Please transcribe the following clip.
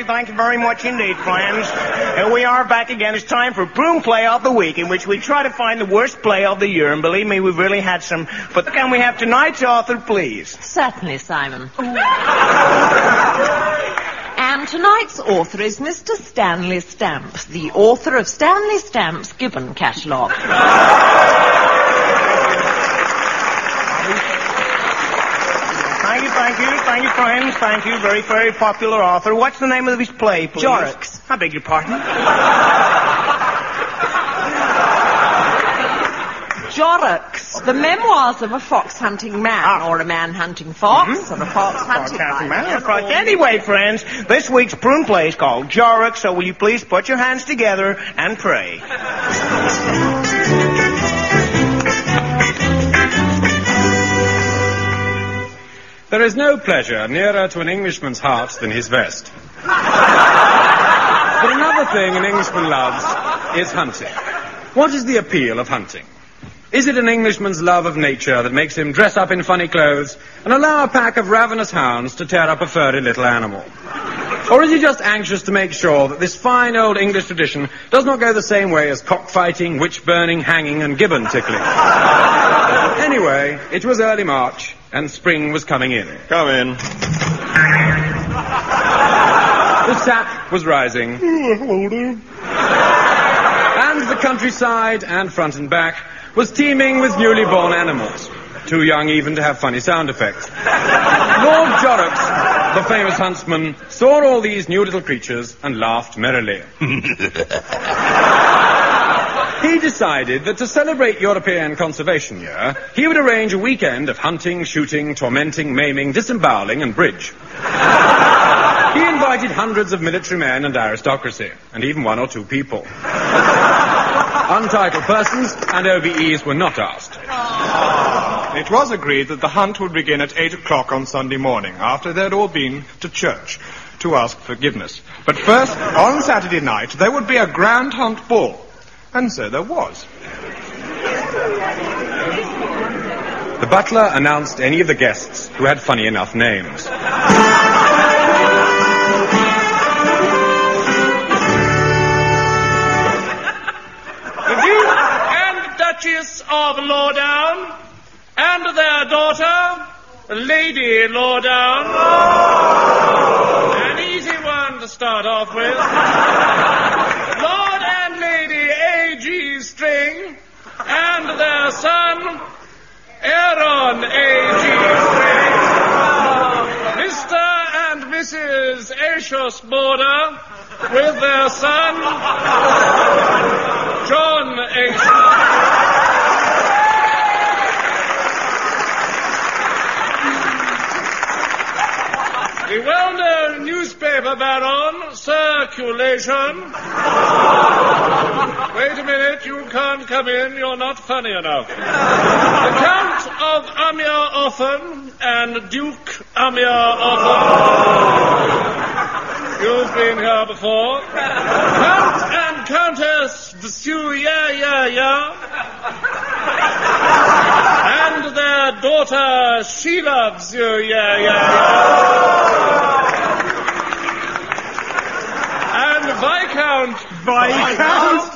thank you very much indeed, friends. Here we are back again. It's time for Broom Play of the Week, in which we try to find the worst play of the year, and believe me, we've really had some. But can we have tonight's author, please? Certainly, Simon. And tonight's author is Mr. Stanley Stamp, the author of Stanley Stamp's Gibbon Catalogue. Thank you, friends. Thank you. Very, very popular author. What's the name of his play, please? Jorrocks. I beg your pardon? Jorrocks, the memoirs of a fox-hunting man, or a man-hunting fox, or a fox-hunting man. Anyway, friends, this week's Broom Play is called Jorrocks, so will you please put your hands together and pray. There is no pleasure nearer to an Englishman's heart than his vest. But another thing an Englishman loves is hunting. What is the appeal of hunting? Is it an Englishman's love of nature that makes him dress up in funny clothes and allow a pack of ravenous hounds to tear up a furry little animal? Or is he just anxious to make sure that this fine old English tradition does not go the same way as cockfighting, witch-burning, hanging, and gibbon tickling? Anyway, it was early March, and spring was coming in. Come in. The sap was rising. And the countryside, and front and back, was teeming with newly born animals, too young even to have funny sound effects. Lord Jorrocks, the famous huntsman, saw all these new little creatures and laughed merrily. He decided that to celebrate European Conservation Year, he would arrange a weekend of hunting, shooting, tormenting, maiming, disemboweling, and bridge. He invited hundreds of military men and aristocracy, and even one or two people. Untitled persons and OBEs were not asked. It was agreed that the hunt would begin at 8 o'clock on Sunday morning, after they'd all been to church to ask forgiveness. But first, on Saturday night, there would be a grand hunt ball. And so there was. The butler announced any of the guests who had funny enough names. The Duke and Duchess of Lordown and their daughter, Lady Lordown. An easy one to start off with. Lord and Lady A.G. String and their son, Aaron A.G. String. Mr. and Mrs. Asius Border with their son, John Asius. The well-known newspaper baron, Circulation. Wait a minute, you can't come in, you're not funny enough. The Count of Amir-Offen and Duke Amir-Offen. You've been here before. Count and Countess de Suya. And their daughter, she loves you, And Viscount